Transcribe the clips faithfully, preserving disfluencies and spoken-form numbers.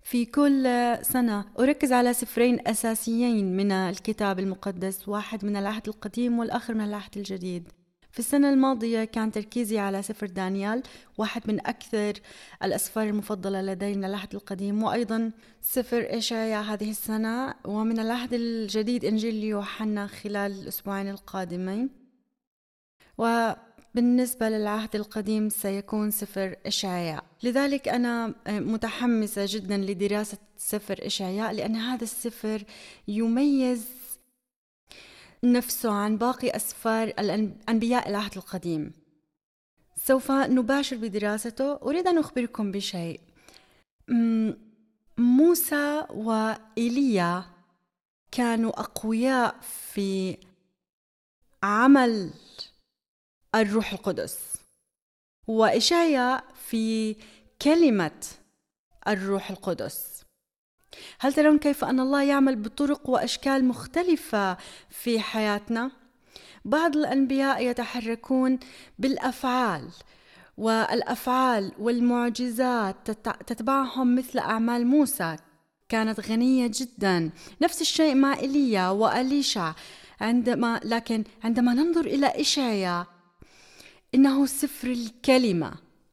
في كل سنة أركز على سفرين أساسيين من الكتاب المقدس، واحد من العهد القديم والآخر من العهد الجديد. في السنة الماضية كان تركيزي على سفر دانيال، واحد من أكثر الأسفار المفضلة لدي من العهد القديم، وأيضا سفر إشعياء هذه السنة، ومن العهد الجديد إنجيل يوحنا خلال الأسبوعين القادمين. وبالنسبة للعهد القديم سيكون سفر إشعياء. لذلك أنا متحمسة جدا لدراسة سفر إشعياء، لأن هذا السفر يميز نفسه عن باقي أسفار الأنبياء العهد القديم. سوف نباشر بدراسته. أريد أن أخبركم بشيء. موسى وإيليا كانوا أقوياء في عمل الروح القدس، وإشعياء في كلمة الروح القدس. هل ترون كيف أن الله يعمل بطرق وأشكال مختلفة في حياتنا؟ بعض الأنبياء يتحركون بالأفعال، والأفعال والمعجزات تتبعهم مثل أعمال موسى، كانت غنية جدا. نفس الشيء مع إيليا وأليشع. عندما لكن عندما ننظر إلى إشعياء، إنه سفر الكلمة،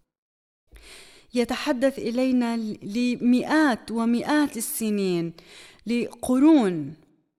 يتحدث إلينا لمئات ومئات السنين، لقرون،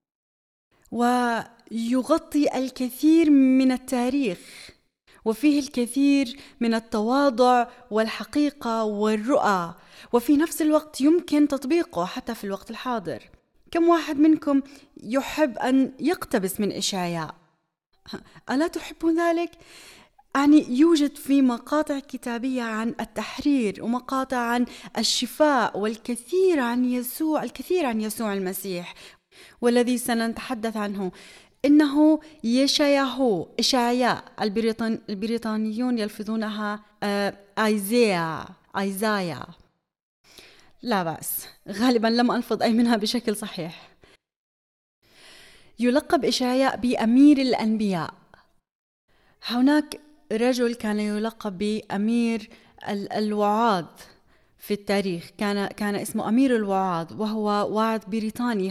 ويغطي الكثير من التاريخ، وفيه الكثير من التواضع والحقيقة والرؤى، وفي نفس الوقت يمكن تطبيقه حتى في الوقت الحاضر. كم واحد منكم يحب أن يقتبس من إشعياء؟ ألا تحبون ذلك؟ يعني يوجد في مقاطع كتابية عن التحرير، ومقاطع عن الشفاء، والكثير عن يسوع، الكثير عن يسوع المسيح، والذي سنتحدث عنه إنه يشياهو إشعياء. البريطان البريطانيون يلفظونها آيزيا آيزايا. لا بأس، غالبا لم ألفظ أي منها بشكل صحيح. يلقب إشعياء بأمير الأنبياء. هناك رجل كان يلقب بأمير الوعاظ في التاريخ، كان كان اسمه أمير الوعاظ، وهو واعظ بريطاني.